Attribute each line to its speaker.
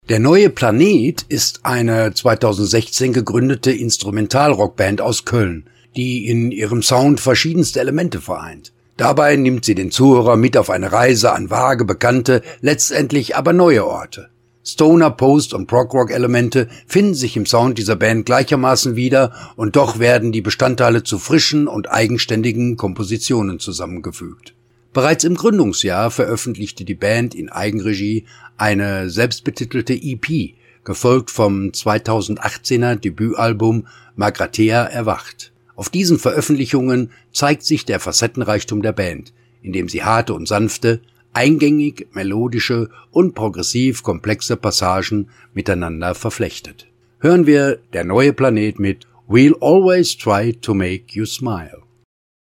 Speaker 1: Der neue Planet ist eine 2016 gegründete Instrumentalrockband aus Köln, die in ihrem Sound verschiedenste Elemente vereint. Dabei nimmt sie den Zuhörer mit auf eine Reise an vage, bekannte, letztendlich aber neue Orte. Stoner, Post- und Prog-Rock-Elemente finden sich im Sound dieser Band gleichermaßen wieder und doch werden die Bestandteile zu frischen und eigenständigen Kompositionen zusammengefügt. Bereits im Gründungsjahr veröffentlichte die Band in Eigenregie eine selbstbetitelte EP, gefolgt vom 2018er Debütalbum Magrathea erwacht. Auf diesen Veröffentlichungen zeigt sich der Facettenreichtum der Band, indem sie harte und sanfte, eingängig, melodische und progressiv komplexe Passagen miteinander verflechtet. Hören wir Der neue Planet mit We'll Always Try to Make You Smile.